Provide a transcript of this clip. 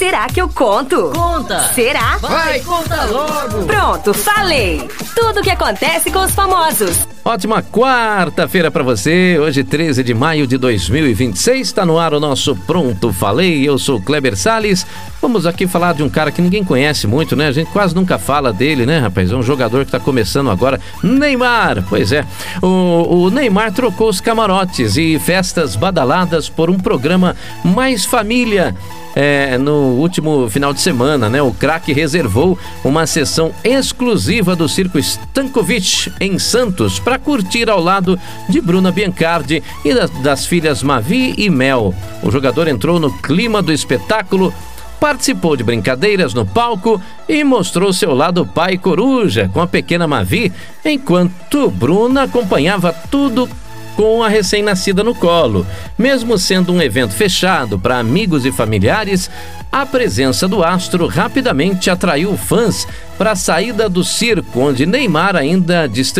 Será que eu conto? Conta! Será? Vai, conta logo! Pronto, falei! Tudo o que acontece com os famosos. Ótima quarta-feira pra você, hoje 13 de maio de 2026, está no ar o nosso Pronto Falei, eu sou o Kleber Salles. Vamos aqui falar de um cara que ninguém conhece muito, né? A gente quase nunca fala dele, né, rapaz? É um jogador que tá começando agora, Neymar. Pois é, o Neymar trocou os camarotes e festas badaladas por um programa mais família. No último final de semana, né? O craque reservou uma sessão exclusiva do Circo Stankovic em Santos para curtir ao lado de Bruna Biancardi e das filhas Mavi e Mel. O jogador entrou no clima do espetáculo, participou de brincadeiras no palco e mostrou seu lado pai coruja com a pequena Mavi, enquanto Bruna acompanhava tudo com a recém-nascida no colo. Mesmo sendo um evento fechado para amigos e familiares, a presença do astro rapidamente atraiu fãs para a saída do circo, onde Neymar ainda distribuiu